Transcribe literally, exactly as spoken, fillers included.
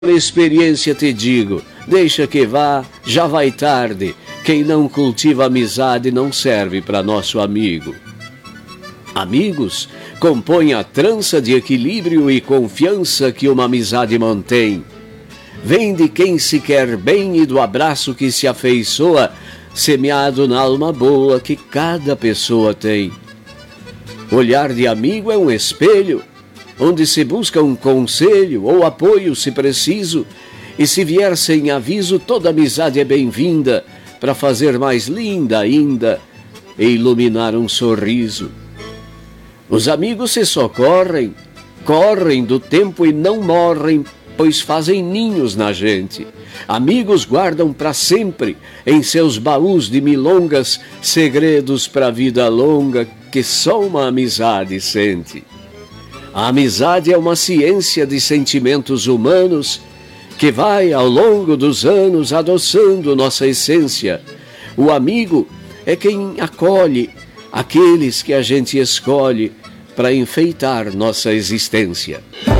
experiência te digo, deixa que vá, já vai tarde. Quem não cultiva amizade não serve para nosso amigo. Amigos compõem a trança de equilíbrio e confiança que uma amizade mantém. Vem de quem se quer bem e do abraço que se afeiçoa, semeado na alma boa que cada pessoa tem. Olhar de amigo é um espelho, onde se busca um conselho ou apoio se preciso, e se vier sem aviso, toda amizade é bem-vinda para fazer mais linda ainda e iluminar um sorriso. Os amigos se socorrem, correm do tempo e não morrem, pois fazem ninhos na gente. Amigos guardam para sempre em seus baús de milongas segredos para a vida longa que só uma amizade sente. A amizade é uma ciência de sentimentos humanos que vai, ao longo dos anos, adoçando nossa essência. O amigo é quem acolhe aqueles que a gente escolhe para enfeitar nossa existência.